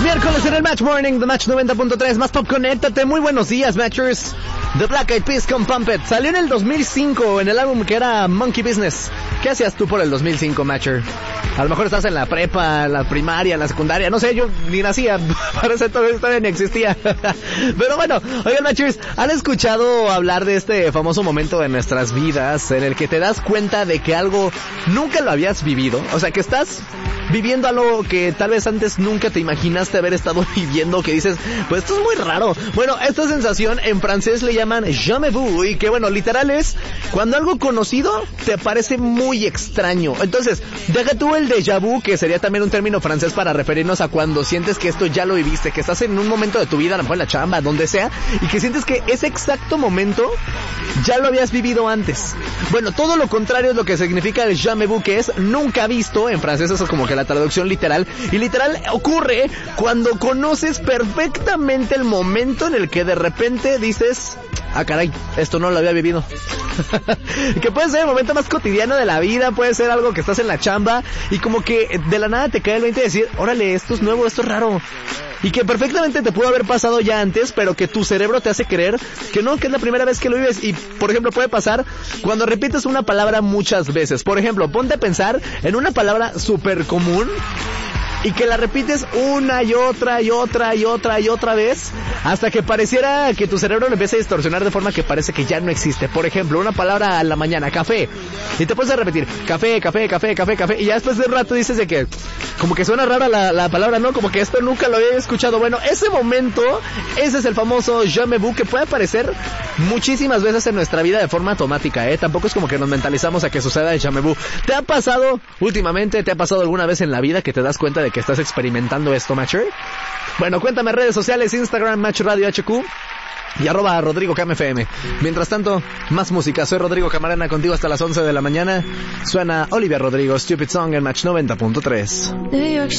Miércoles en el Match Morning de Match 90.3, más pop, conéctate. Muy buenos días, Matchers. The Black Eyed Peas con Pump It. Salió en el 2005 en el álbum que era Monkey Business. ¿Qué hacías tú por el 2005, Matcher? A lo mejor estás en la prepa, la primaria, la secundaria, no sé, yo ni nacía, parece todavía ni existía. Pero bueno, oigan, Matchers, ¿han escuchado hablar de este famoso momento de nuestras vidas en el que te das cuenta de que algo nunca lo habías vivido? O sea, que estás viviendo algo que tal vez antes nunca te imaginaste haber estado viviendo, que dices, pues esto es muy raro. Bueno, esta sensación en francés le llaman jamais vu, y que bueno, literal es cuando algo conocido te parece muy extraño. Entonces, deja tú el déjà vu, que sería también un término francés para referirnos a cuando sientes que esto ya lo viviste, que estás en un momento de tu vida, a lo mejor en la chamba, donde sea, y que sientes que ese exacto momento ya lo habías vivido antes. Bueno, todo lo contrario es lo que significa el jamais vu, que es nunca visto. En francés eso es como que la traducción literal, y literal ocurre cuando conoces perfectamente el momento en el que de repente dices, ah caray, esto no lo había vivido. Que puede ser el momento más cotidiano de la vida, puede ser algo que estás en la chamba y como que de la nada te cae el 20 de decir, órale, esto es nuevo, esto es raro. Y que perfectamente te pudo haber pasado ya antes, pero que tu cerebro te hace creer que no, que es la primera vez que lo vives. Y, por ejemplo, puede pasar cuando repites una palabra muchas veces. Por ejemplo, ponte a pensar en una palabra súper común y que la repites una y otra y otra y otra y otra vez hasta que pareciera que tu cerebro lo empieza a distorsionar de forma que parece que ya no existe. Por ejemplo, una palabra a la mañana, café, y te puedes a repetir café, café, café, café, café, y ya después de un rato dices de que como que suena rara la palabra, ¿no? Como que esto nunca lo había escuchado. Bueno, ese momento, ese es el famoso jamais vu, que puede aparecer muchísimas veces en nuestra vida de forma automática, ¿eh? Tampoco es como que nos mentalizamos a que suceda el jamais vu. ¿Te ha pasado últimamente, te ha pasado alguna vez en la vida que te das cuenta de que estás experimentando esto, Matcher? Bueno, cuéntame, redes sociales, Instagram, Match Radio HQ y @RodrigoCamFM. Mientras tanto, más música. Soy Rodrigo Camarena, contigo hasta las 11 de la mañana. Suena Olivia Rodrigo, Stupid Song en Match 90.3.